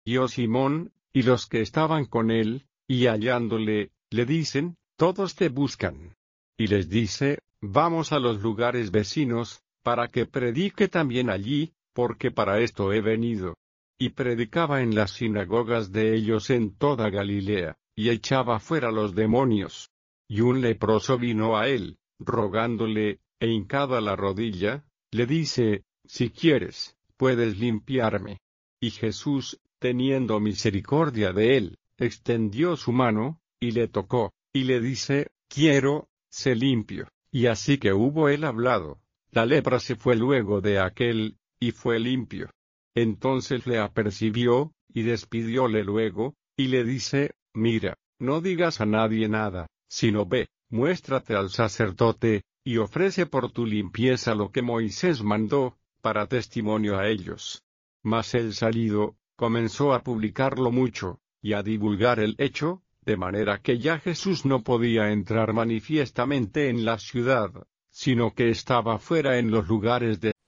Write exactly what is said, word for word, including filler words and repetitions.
Vio Simón, y los que estaban con él, y hallándole, le dicen, todos te buscan. Y les dice, vamos a los lugares vecinos, para que predique también allí, porque para esto he venido. Y predicaba en las sinagogas de ellos en toda Galilea, y echaba fuera los demonios. Y un leproso vino a él, rogándole, e hincada la rodilla, le dice, si quieres, puedes limpiarme. Y Jesús, teniendo misericordia de él, extendió su mano, y le tocó, y le dice, quiero, sé limpio. Y así que hubo él hablado, la lepra se fue luego de aquel, y fue limpio. Entonces le apercibió, y despidióle luego, y le dice, mira, no digas a nadie nada, sino ve, muéstrate al sacerdote, y ofrece por tu limpieza lo que Moisés mandó, para testimonio a ellos. Mas él salido, comenzó a publicarlo mucho, y a divulgar el hecho, de manera que ya Jesús no podía entrar manifiestamente en la ciudad, sino que estaba fuera en los lugares de